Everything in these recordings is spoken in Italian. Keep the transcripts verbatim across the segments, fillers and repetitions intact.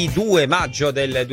due maggio del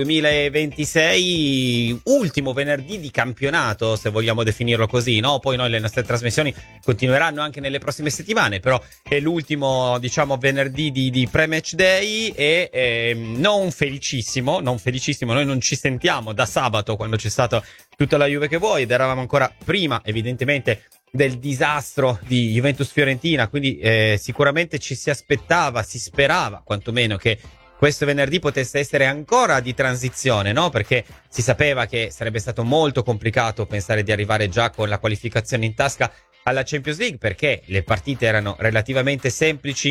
duemilaventisei, ultimo venerdì di campionato, se vogliamo definirlo così, no? Poi noi le nostre trasmissioni continueranno anche nelle prossime settimane, però è l'ultimo, diciamo, venerdì di, di pre-match day e eh, non felicissimo, non felicissimo, noi non ci sentiamo da sabato quando c'è stata tutta la Juve che vuoi ed eravamo ancora prima, evidentemente, del disastro di Juventus-Fiorentina, quindi eh, sicuramente ci si aspettava, si sperava quantomeno che questo venerdì potesse essere ancora di transizione, no? Perché si sapeva che sarebbe stato molto complicato pensare di arrivare già con la qualificazione in tasca alla Champions League, perché le partite erano relativamente semplici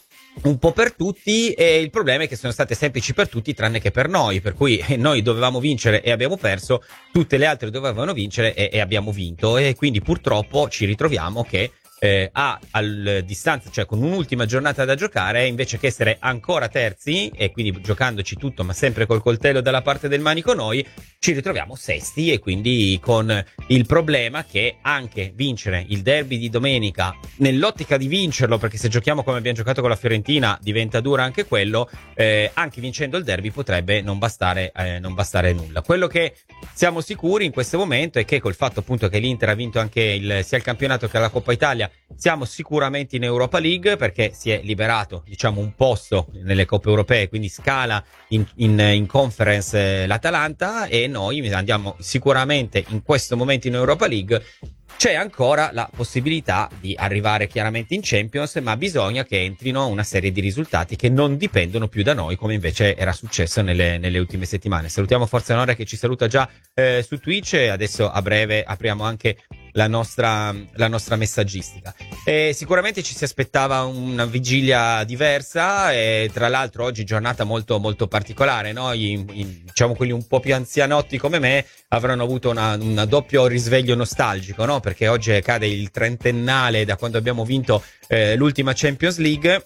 un po' per tutti e il problema è che sono state semplici per tutti tranne che per noi, per cui noi dovevamo vincere e abbiamo perso, tutte le altre dovevano vincere e, e abbiamo vinto, e quindi purtroppo ci ritroviamo che Eh, a al distanza, cioè con un'ultima giornata da giocare, invece che essere ancora terzi e quindi giocandoci tutto ma sempre col coltello dalla parte del manico, noi ci ritroviamo sesti e quindi con il problema che anche vincere il derby di domenica, nell'ottica di vincerlo, perché se giochiamo come abbiamo giocato con la Fiorentina diventa dura anche quello, eh, anche vincendo il derby potrebbe non bastare eh, non bastare nulla. Quello che siamo sicuri in questo momento è che col fatto appunto che l'Inter ha vinto anche il, sia il campionato che la Coppa Italia, siamo sicuramente in Europa League, perché si è liberato, diciamo, un posto nelle coppe europee, quindi scala in, in, in conference eh, l'Atalanta, e noi andiamo sicuramente in questo momento in Europa League. C'è ancora la possibilità di arrivare chiaramente in Champions, ma bisogna che entrino una serie di risultati che non dipendono più da noi, come invece era successo nelle, nelle ultime settimane. Salutiamo Forza Onore che ci saluta già eh, su Twitch, e adesso a breve apriamo anche la nostra, la nostra messaggistica. E sicuramente ci si aspettava una vigilia diversa, e tra l'altro oggi giornata molto molto particolare, no? I, i, diciamo quelli un po' più anzianotti come me avranno avuto una, una doppio risveglio nostalgico, no? Perché oggi cade il trentennale da quando abbiamo vinto eh, l'ultima Champions League.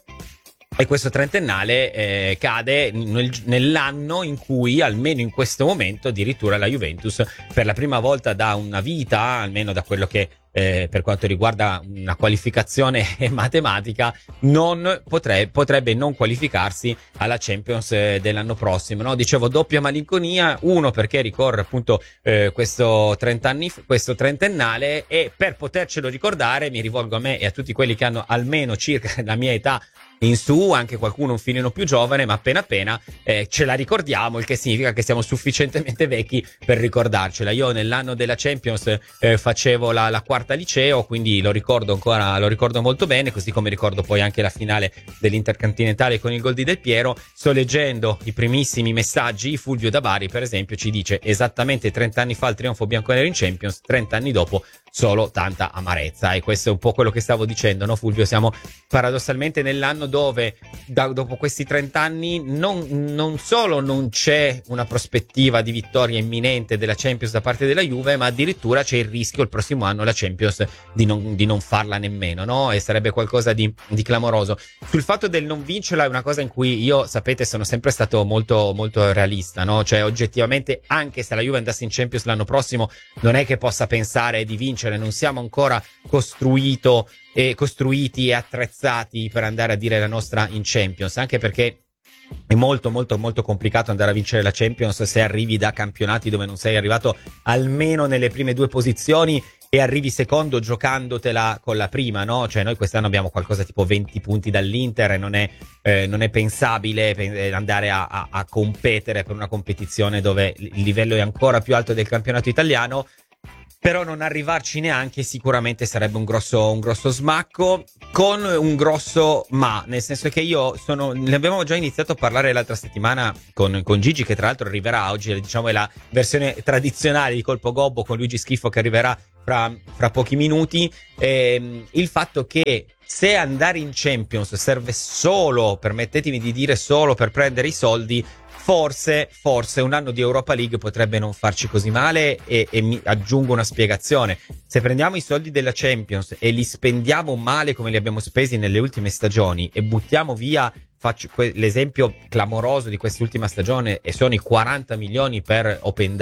E questo trentennale eh, cade nel, nell'anno in cui, almeno in questo momento, addirittura la Juventus, per la prima volta da una vita, almeno da quello che eh, per quanto riguarda una qualificazione matematica, non potrebbe, potrebbe non qualificarsi alla Champions eh, dell'anno prossimo, no? Dicevo doppia malinconia, uno perché ricorre appunto eh, questo trent'anni, questo trentennale, e per potercelo ricordare mi rivolgo a me e a tutti quelli che hanno almeno circa la mia età in su, anche qualcuno un filino più giovane, ma appena appena eh, ce la ricordiamo, il che significa che siamo sufficientemente vecchi per ricordarcela. Io nell'anno della Champions eh, facevo la, la quarta liceo, quindi lo ricordo ancora, lo ricordo molto bene, così come ricordo poi anche la finale dell'Intercontinentale con il gol di Del Piero. Sto leggendo i primissimi messaggi. Fulvio da Bari per esempio ci dice: esattamente trenta anni fa il trionfo bianconero in Champions, trenta anni dopo solo tanta amarezza. E questo è un po' quello che stavo dicendo, no Fulvio? Siamo paradossalmente nell'anno dove da, dopo questi trenta anni non, non solo non c'è una prospettiva di vittoria imminente della Champions da parte della Juve, ma addirittura c'è il rischio il prossimo anno la Champions di non, di non farla nemmeno, no? E sarebbe qualcosa di, di clamoroso. Sul fatto del non vincerla è una cosa in cui io, sapete, sono sempre stato molto, molto realista, no? Cioè oggettivamente, anche se la Juve andasse in Champions l'anno prossimo, non è che possa pensare di vincere, non siamo ancora costruito e costruiti e attrezzati per andare a dire la nostra in Champions, anche perché è molto molto molto complicato andare a vincere la Champions se arrivi da campionati dove non sei arrivato almeno nelle prime due posizioni e arrivi secondo giocandotela con la prima, no? Cioè noi quest'anno abbiamo qualcosa tipo venti punti dall'Inter e non è, eh, non è pensabile andare a, a, a competere per una competizione dove il livello è ancora più alto del campionato italiano. Però non arrivarci neanche sicuramente sarebbe un grosso, un grosso smacco, con un grosso ma, nel senso che io sono, ne abbiamo già iniziato a parlare l'altra settimana con, con Gigi, che tra l'altro arriverà oggi, diciamo è la versione tradizionale di Colpo Gobbo con Luigi Schifo che arriverà fra, fra pochi minuti, ehm, il fatto che se andare in Champions serve solo, permettetemi di dire solo, per prendere i soldi, Forse, forse un anno di Europa League potrebbe non farci così male, e, e mi aggiungo una spiegazione. Se prendiamo i soldi della Champions e li spendiamo male come li abbiamo spesi nelle ultime stagioni e buttiamo via, faccio que- l'esempio clamoroso di quest'ultima stagione, e sono i quaranta milioni per Openda,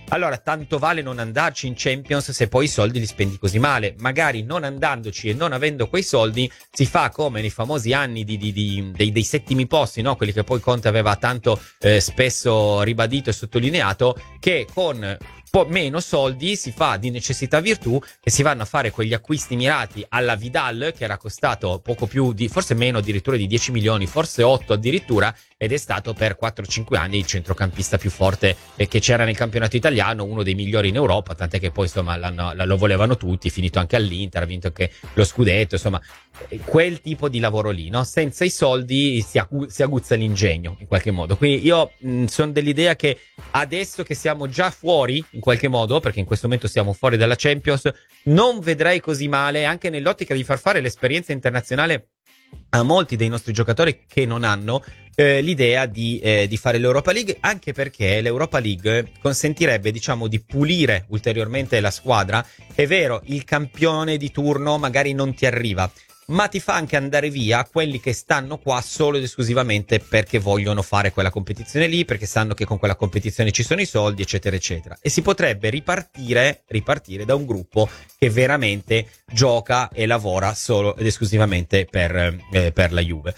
allora tanto vale non andarci in Champions se poi i soldi li spendi così male. Magari non andandoci e non avendo quei soldi si fa come nei famosi anni di, di, di, dei, dei settimi posti, no? Quelli che poi Conte aveva tanto eh, spesso ribadito e sottolineato, che con po' meno soldi si fa di necessità virtù e si vanno a fare quegli acquisti mirati alla Vidal, che era costato poco più di, forse meno addirittura di dieci milioni, forse otto addirittura, ed è stato per quattro cinque anni il centrocampista più forte che c'era nel campionato italiano, uno dei migliori in Europa, tant'è che poi insomma l'hanno, lo volevano tutti, finito anche all'Inter, ha vinto anche lo scudetto, insomma quel tipo di lavoro lì, no? Senza i soldi si, agu- si aguzza l'ingegno in qualche modo. Quindi io mh, sono dell'idea che adesso che siamo già fuori in qualche modo, perché in questo momento siamo fuori dalla Champions, non vedrei così male, anche nell'ottica di far fare l'esperienza internazionale a molti dei nostri giocatori che non hanno eh, l'idea di, eh, di fare l'Europa League, anche perché l'Europa League consentirebbe, diciamo, di pulire ulteriormente la squadra. È vero, il campione di turno magari non ti arriva, ma ti fa anche andare via quelli che stanno qua solo ed esclusivamente perché vogliono fare quella competizione lì, perché sanno che con quella competizione ci sono i soldi, eccetera eccetera, e si potrebbe ripartire ripartire da un gruppo che veramente gioca e lavora solo ed esclusivamente per, eh, per la Juve.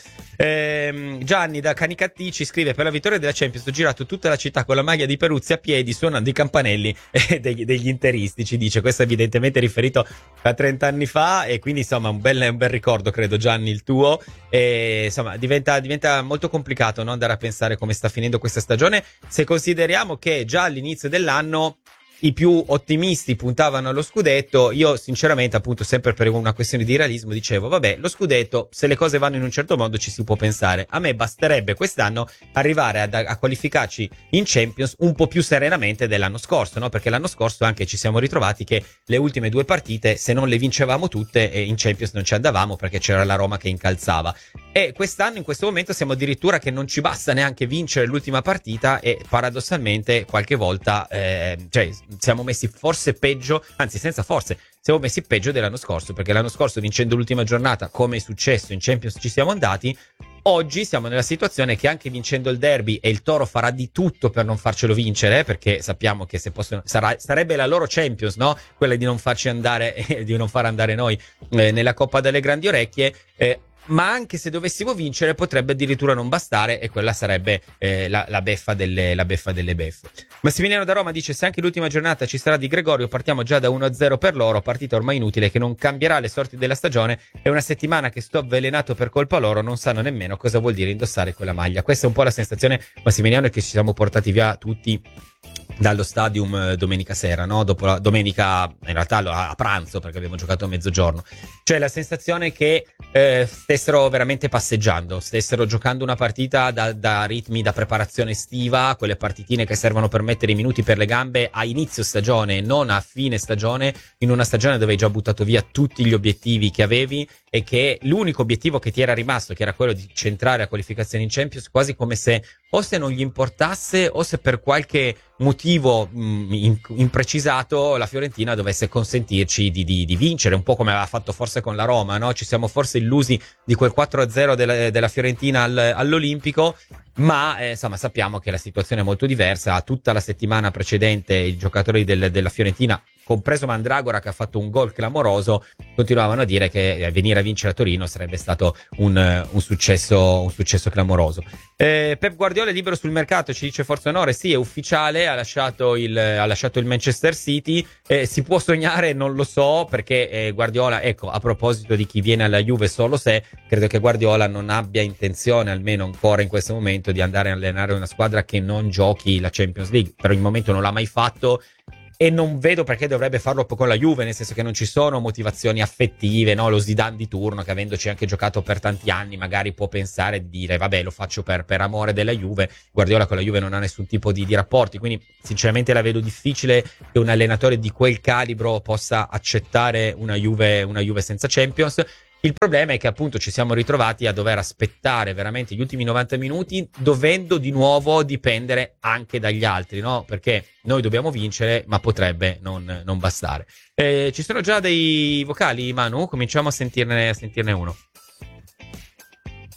Ehm, Gianni da Canicattì ci scrive: per la vittoria della Champions ho girato tutta la città con la maglia di Peruzzi a piedi suonando i campanelli eh, degli, degli interisti, ci dice. Questo è evidentemente riferito a trenta anni fa, e quindi insomma un bel, un bel ricordo, credo, Gianni, il tuo. E insomma diventa, diventa molto complicato, no? Andare a pensare come sta finendo questa stagione, se consideriamo che già all'inizio dell'anno i più ottimisti puntavano allo scudetto. Io sinceramente, appunto, sempre per una questione di realismo, dicevo vabbè, lo scudetto, se le cose vanno in un certo modo ci si può pensare. A me basterebbe quest'anno arrivare a, a qualificarci in Champions un po' più serenamente dell'anno scorso, no? Perché l'anno scorso anche ci siamo ritrovati che le ultime due partite, se non le vincevamo tutte, e in Champions non ci andavamo perché c'era la Roma che incalzava. E quest'anno, in questo momento, siamo addirittura che non ci basta neanche vincere l'ultima partita, e paradossalmente qualche volta eh, cioè siamo messi forse peggio, anzi senza forse, siamo messi peggio dell'anno scorso, perché l'anno scorso, vincendo l'ultima giornata come è successo in Champions, ci siamo andati. Oggi siamo nella situazione che anche vincendo il derby, e il Toro farà di tutto per non farcelo vincere, perché sappiamo che se possono, sarà, sarebbe la loro Champions, no? Quella di non farci andare eh, di non far andare noi eh, nella Coppa delle Grandi Orecchie. eh, Ma anche se dovessimo vincere potrebbe addirittura non bastare, e quella sarebbe eh, la, la beffa delle la beffa delle beffe. Massimiliano da Roma dice: se anche l'ultima giornata ci sarà di Gregorio, partiamo già da uno a zero per loro, partita ormai inutile che non cambierà le sorti della stagione. È una settimana che sto avvelenato per colpa loro, non sanno nemmeno cosa vuol dire indossare quella maglia. Questa è un po' la sensazione, Massimiliano, è che ci siamo portati via tutti dallo stadium domenica sera, no? Dopo la domenica, in realtà a pranzo, perché abbiamo giocato a mezzogiorno. Cioè la sensazione che eh, stessero veramente passeggiando, stessero giocando una partita da, da ritmi da preparazione estiva, quelle partitine che servono per mettere i minuti per le gambe a inizio stagione, non a fine stagione, in una stagione dove hai già buttato via tutti gli obiettivi che avevi, e che l'unico obiettivo che ti era rimasto, che era quello di centrare la qualificazione in Champions, quasi come se o se non gli importasse, o se per qualche motivo mh, imprecisato la Fiorentina dovesse consentirci di, di, di vincere, un po' come aveva fatto forse con la Roma, no? Ci siamo forse illusi di quel quattro a zero della, della Fiorentina al, all'Olimpico, ma eh, insomma sappiamo che la situazione è molto diversa. Tutta la settimana precedente i giocatori del, della Fiorentina, compreso Mandragora che ha fatto un gol clamoroso, continuavano a dire che venire a vincere a Torino sarebbe stato un, un successo un successo clamoroso. Eh, Pep Guardiola è libero sul mercato, ci dice Forza Onore. Sì, è ufficiale, ha lasciato il, ha lasciato il Manchester City. Eh, si può sognare, non lo so, perché eh, Guardiola, ecco, a proposito di chi viene alla Juve solo se, credo che Guardiola non abbia intenzione, almeno ancora in questo momento, di andare a allenare una squadra che non giochi la Champions League. Per il momento non l'ha mai fatto, e non vedo perché dovrebbe farlo con la Juve, nel senso che non ci sono motivazioni affettive, no? Lo Zidane di turno, che avendoci anche giocato per tanti anni, magari può pensare di dire vabbè, lo faccio per, per amore della Juve. Guardiola con la Juve non ha nessun tipo di, di rapporti, quindi sinceramente la vedo difficile che un allenatore di quel calibro possa accettare una Juve, una Juve senza Champions. Il problema è che appunto ci siamo ritrovati a dover aspettare veramente gli ultimi novanta minuti, dovendo di nuovo dipendere anche dagli altri, no? Perché noi dobbiamo vincere, ma potrebbe non, non bastare. Eh, ci sono già dei vocali, Manu? Cominciamo a sentirne, a sentirne uno.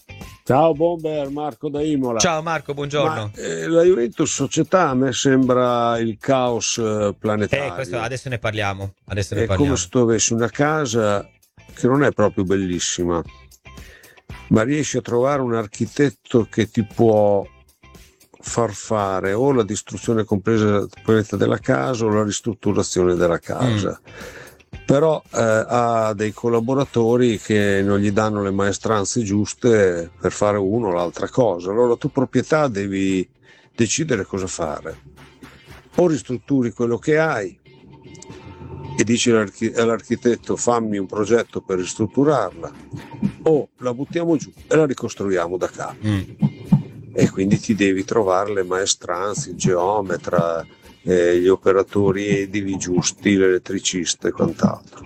Ciao Bomber, Marco da Imola. Ciao Marco, buongiorno. Ma eh, la Juventus società a me sembra il caos eh, Eh, questo planetario. adesso ne parliamo, adesso ne È come se parliamo. tu avessi una casa che non è proprio bellissima, ma riesci a trovare un architetto che ti può far fare o la distruzione compresa completa della casa o la ristrutturazione della Mm. casa. Però eh, ha dei collaboratori che non gli danno le maestranze giuste per fare uno o l'altra cosa. Allora tu proprietà devi decidere cosa fare. O ristrutturi quello che hai e dici all'archi- all'architetto fammi un progetto per ristrutturarla, o la buttiamo giù e la ricostruiamo da capo. Mm. E quindi ti devi trovare le maestranze, il geometra, eh, gli operatori edili giusti, l'elettricista e quant'altro.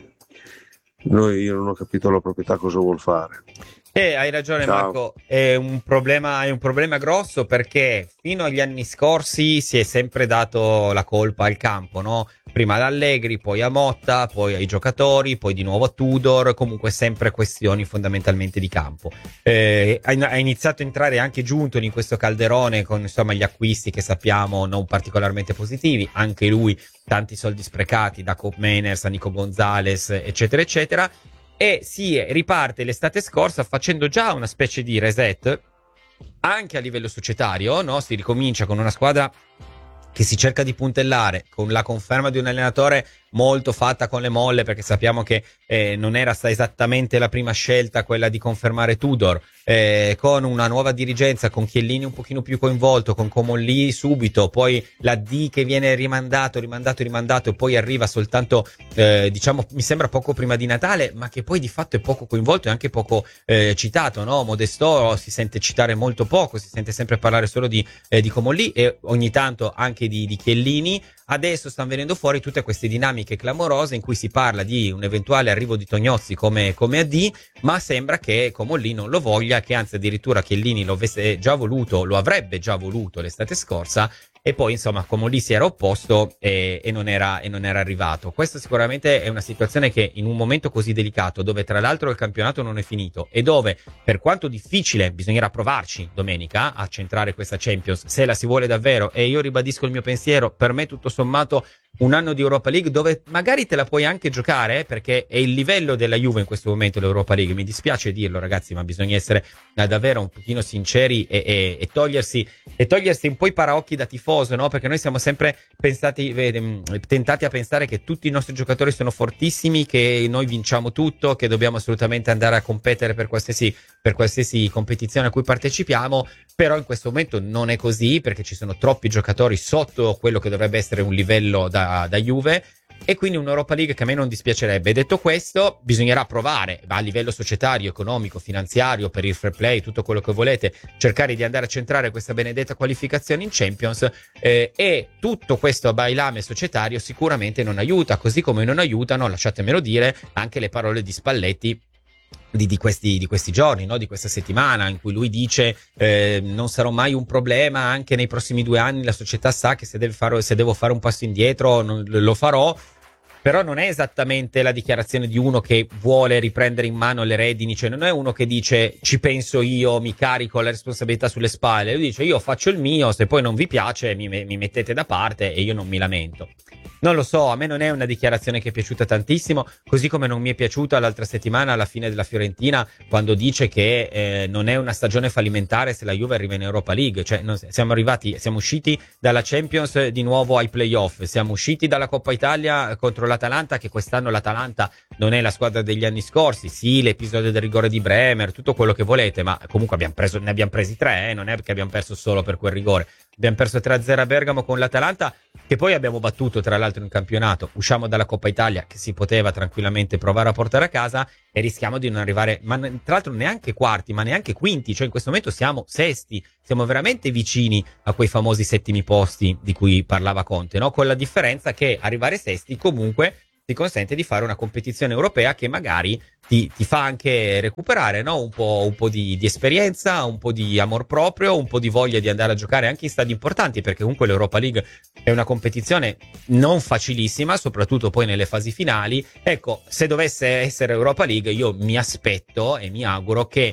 Noi, io non ho capito la proprietà cosa vuol fare. Eh, hai ragione Ciao. Marco, è un problema, è un problema grosso perché fino agli anni scorsi si è sempre dato la colpa al campo, no? Prima ad Allegri, poi a Motta, poi ai giocatori, poi di nuovo a Tudor, comunque sempre questioni fondamentalmente di campo. Eh, ha ha iniziato a entrare anche Giuntoli in questo calderone con insomma gli acquisti che sappiamo non particolarmente positivi, anche lui tanti soldi sprecati da Cop Meiners a Nico Gonzalez, eccetera, eccetera. E si riparte l'estate scorsa facendo già una specie di reset anche a livello societario, no? Si ricomincia con una squadra che si cerca di puntellare, con la conferma di un allenatore molto fatta con le molle, perché sappiamo che eh, non era sta esattamente la prima scelta quella di confermare Tudor, eh, con una nuova dirigenza, con Chiellini un pochino più coinvolto, con Comolli subito, poi la D che viene rimandato, rimandato, rimandato e poi arriva soltanto, eh, diciamo, mi sembra poco prima di Natale, ma che poi di fatto è poco coinvolto e anche poco eh, citato, no? Modesto si sente citare molto poco, si sente sempre parlare solo di, eh, di Comolli e ogni tanto anche di, di Chiellini. Adesso stanno venendo fuori tutte queste dinamiche clamorose in cui si parla di un eventuale arrivo di Tognozzi come, come A D, ma sembra che Comolli non lo voglia, che anzi addirittura Chiellini lo avesse già voluto, lo avrebbe già voluto l'estate scorsa, e poi insomma Comolli si era opposto e, e, non era, e non era arrivato. Questa sicuramente è una situazione che in un momento così delicato, dove tra l'altro il campionato non è finito e dove per quanto difficile bisognerà provarci domenica a centrare questa Champions se la si vuole davvero, e io ribadisco il mio pensiero, per me tutto sommato un anno di Europa League dove magari te la puoi anche giocare, eh, perché è il livello della Juve in questo momento l'Europa League, mi dispiace dirlo ragazzi, ma bisogna essere eh, davvero un pochino sinceri e, e, e togliersi e togliersi un po' i paraocchi da tifoso, no? Perché noi siamo sempre pensati, eh, tentati a pensare che tutti i nostri giocatori sono fortissimi, che noi vinciamo tutto, che dobbiamo assolutamente andare a competere per qualsiasi, per qualsiasi competizione a cui partecipiamo, però in questo momento non è così, perché ci sono troppi giocatori sotto quello che dovrebbe essere un livello da, da Juve, e quindi un'Europa League che a me non dispiacerebbe. Detto questo, bisognerà provare a livello societario, economico, finanziario, per il fair play, tutto quello che volete, cercare di andare a centrare questa benedetta qualificazione in Champions, eh, e tutto questo bailame societario sicuramente non aiuta, così come non aiutano, lasciatemelo dire, anche le parole di Spalletti Di, di, questi, di questi giorni, no? Di questa settimana, in cui lui dice eh, non sarò mai un problema, anche nei prossimi due anni la società sa che se, deve fare, se devo fare un passo indietro non, lo farò. Però non è esattamente la dichiarazione di uno che vuole riprendere in mano le redini, cioè non è uno che dice ci penso io, mi carico la responsabilità sulle spalle, lui dice io faccio il mio, se poi non vi piace mi, mi mettete da parte e io non mi lamento. Non lo so, a me non è una dichiarazione che è piaciuta tantissimo, così come non mi è piaciuta l'altra settimana alla fine della Fiorentina quando dice che eh, non è una stagione fallimentare se la Juve arriva in Europa League, cioè non, siamo arrivati, siamo usciti dalla Champions di nuovo ai playoff, siamo usciti dalla Coppa Italia contro l'Atalanta, che quest'anno l'Atalanta non è la squadra degli anni scorsi, sì l'episodio del rigore di Bremer, tutto quello che volete, ma comunque abbiamo preso, ne abbiamo presi tre, eh, non è che abbiamo perso solo per quel rigore. Abbiamo perso tre a zero a Bergamo con l'Atalanta, che poi abbiamo battuto tra l'altro in campionato. Usciamo dalla Coppa Italia che si poteva tranquillamente provare a portare a casa e rischiamo di non arrivare, ma tra l'altro neanche quarti, ma neanche quinti, cioè in questo momento siamo sesti, siamo veramente vicini a quei famosi settimi posti di cui parlava Conte, no? Con la differenza che arrivare sesti comunque ti consente di fare una competizione europea che magari ti, ti fa anche recuperare, no? un po', un po' di, di esperienza, un po' di amor proprio, un po' di voglia di andare a giocare anche in stadi importanti, perché comunque l'Europa League è una competizione non facilissima, soprattutto poi nelle fasi finali. Ecco, se dovesse essere Europa League io mi aspetto e mi auguro che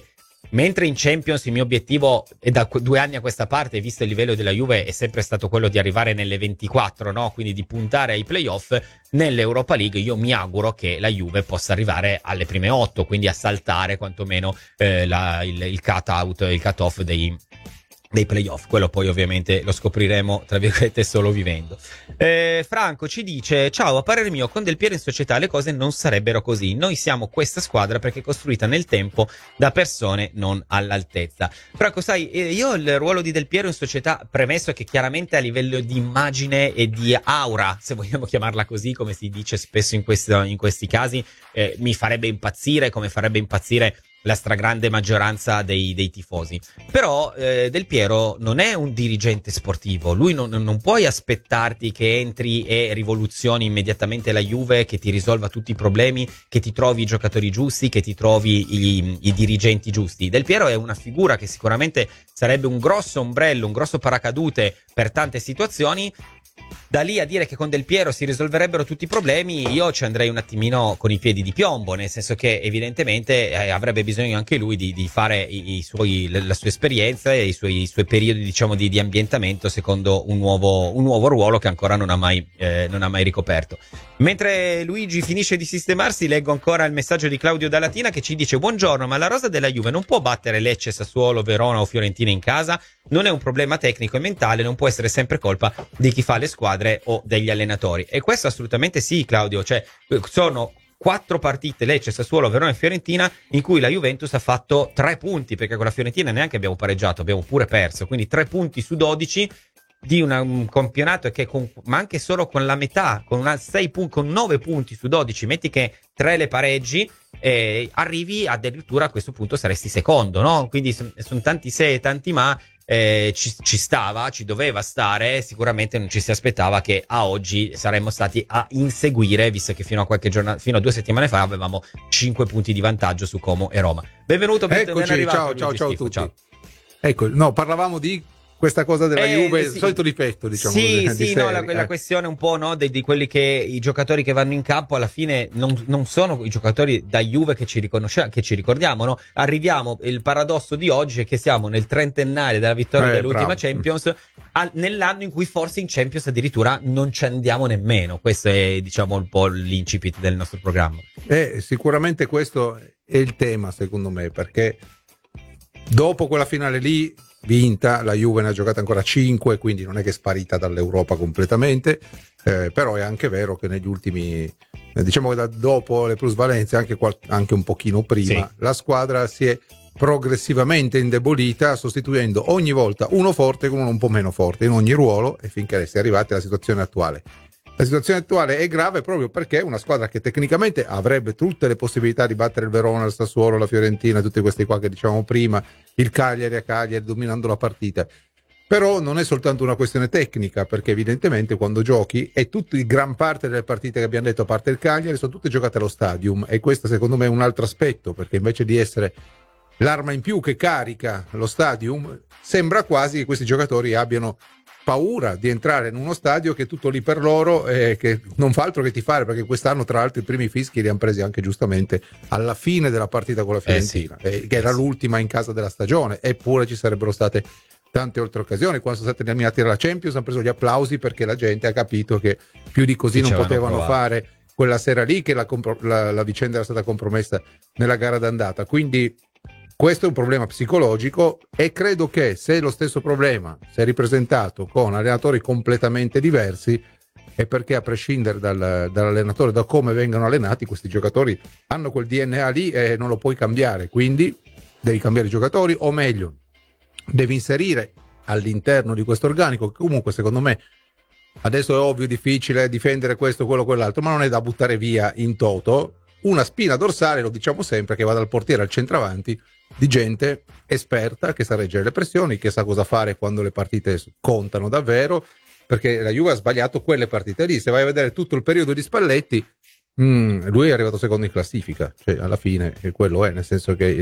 mentre in Champions il mio obiettivo è da due anni a questa parte, visto il livello della Juve, è sempre stato quello di arrivare nelle ventiquattro, no? Quindi di puntare ai playoff. Nell'Europa League io mi auguro che la Juve possa arrivare alle prime otto, quindi a saltare quantomeno eh, la, il, il cut out, il cut off dei dei playoff. Quello poi ovviamente lo scopriremo tra virgolette solo vivendo. eh, Franco ci dice: ciao, a parere mio con Del Piero in società le cose non sarebbero così, noi siamo questa squadra perché è costruita nel tempo da persone non all'altezza. Franco, sai, io il ruolo di Del Piero in società, premesso che chiaramente a livello di immagine e di aura, se vogliamo chiamarla così, come si dice spesso in, questo, in questi casi, eh, mi farebbe impazzire, come farebbe impazzire la stragrande maggioranza dei, dei tifosi. Però eh, Del Piero non è un dirigente sportivo, lui non, non puoi aspettarti che entri e rivoluzioni immediatamente la Juve, che ti risolva tutti i problemi, che ti trovi i giocatori giusti, che ti trovi i, i dirigenti giusti. Del Piero è una figura che sicuramente sarebbe un grosso ombrello, un grosso paracadute per tante situazioni. Da lì a dire che con Del Piero si risolverebbero tutti i problemi, io ci andrei un attimino con i piedi di piombo, nel senso che evidentemente eh, avrebbe bisogno anche lui di, di fare i, i suoi, la sua esperienza e i suoi, i suoi periodi, diciamo, di, di ambientamento secondo un nuovo, un nuovo ruolo che ancora non ha mai, eh, non ha mai ricoperto. Mentre Luigi finisce di sistemarsi, leggo ancora il messaggio di Claudio da Latina che ci dice: buongiorno, ma la rosa della Juve non può battere Lecce, Sassuolo, Verona o Fiorentina in casa? Non è un problema tecnico e mentale, non può essere sempre colpa di chi fa le squadre o degli allenatori. E questo assolutamente sì, Claudio, cioè sono quattro partite, Lecce, Sassuolo, Verona e Fiorentina, in cui la Juventus ha fatto tre punti, perché con la Fiorentina neanche abbiamo pareggiato, abbiamo pure perso, quindi tre punti su dodici di una, un campionato che con, ma anche solo con la metà, con una sei punti, con nove punti su dodici, metti che tre le pareggi, eh, arrivi addirittura a questo punto saresti secondo, no? Quindi sono son tanti se e tanti ma. Eh, ci, ci stava, ci doveva stare, sicuramente non ci si aspettava che a oggi saremmo stati a inseguire, visto che fino a qualche giorno, fino a due settimane fa avevamo cinque punti di vantaggio su Como e Roma. Benvenuto, Eccoci, ben arrivato, ciao, ciao, ciao a Schifo, tutti. ciao. Ecco, no, parlavamo di questa cosa della Eh, Juve, sì. il solito difetto, diciamo. Sì, di, sì, di no, serie, la, la eh. questione un po', no, di, di quelli che i giocatori che vanno in campo alla fine non, non sono i giocatori da Juve che ci riconosciamo, che ci ricordiamo, no? Arriviamo, il paradosso di oggi è che siamo nel trentenario della vittoria Eh, dell'ultima bravo. Champions, a, nell'anno in cui forse in Champions addirittura non ci andiamo nemmeno. Questo è, diciamo, un po' l'incipit del nostro programma. Eh, sicuramente questo è il tema, secondo me, perché dopo quella finale lì vinta, la Juve ne ha giocata ancora cinque, quindi non è che è sparita dall'Europa completamente, eh, però è anche vero che negli ultimi, eh, diciamo che da dopo le plusvalenze, anche, qual- anche un pochino prima, Sì. la squadra si è progressivamente indebolita, sostituendo ogni volta uno forte con uno un po' meno forte in ogni ruolo, e finché si è arrivati alla situazione attuale. La situazione attuale è grave proprio perché è una squadra che tecnicamente avrebbe tutte le possibilità di battere il Verona, il Sassuolo, la Fiorentina, tutti questi qua che dicevamo prima, il Cagliari a Cagliari dominando la partita. Però non è soltanto una questione tecnica, perché evidentemente quando giochi, e tutti, gran parte delle partite che abbiamo detto a parte il Cagliari, sono tutte giocate allo stadium, e questo secondo me è un altro aspetto, perché invece di essere l'arma in più che carica lo stadium, sembra quasi che questi giocatori abbiano paura di entrare in uno stadio che è tutto lì per loro e che non fa altro che tifare, perché quest'anno tra l'altro i primi fischi li hanno presi anche giustamente alla fine della partita con la Fiorentina, Eh sì. eh, che era Eh sì. l'ultima in casa della stagione, eppure ci sarebbero state tante altre occasioni. Quando sono stati eliminati dalla Champions hanno preso gli applausi perché la gente ha capito che più di così Ci non ci avevano potevano provato. fare quella sera lì, che la, compro- la, la vicenda era stata compromessa nella gara d'andata. Quindi questo è un problema psicologico, e credo che se lo stesso problema si è ripresentato con allenatori completamente diversi, è perché a prescindere dal, dall'allenatore, da come vengono allenati, questi giocatori hanno quel D N A lì e non lo puoi cambiare. Quindi devi cambiare i giocatori, o meglio devi inserire all'interno di questo organico, che comunque secondo me adesso è ovvio difficile difendere questo, quello, quell'altro, ma non è da buttare via in toto, una spina dorsale, lo diciamo sempre, che va dal portiere al centravanti, di gente esperta che sa reggere le pressioni, che sa cosa fare quando le partite contano davvero, perché la Juve ha sbagliato quelle partite lì. Se vai a vedere tutto il periodo di Spalletti, mm, lui è arrivato secondo in classifica, cioè alla fine quello è, nel senso che